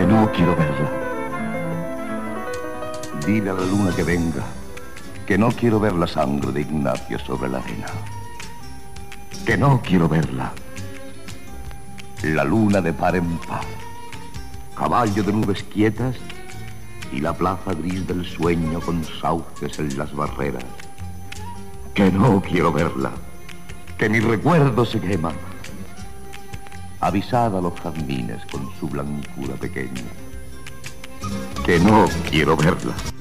que no quiero verla. Dile a la luna que venga, que no quiero ver la sangre de Ignacio sobre la arena. Que no quiero verla. La luna de par en par, caballo de nubes quietas y la plaza gris del sueño con sauces en las barreras. Que no quiero verla, que mi recuerdo se quema. Avisad a los jazmines con su blancura pequeña. Que no quiero verla.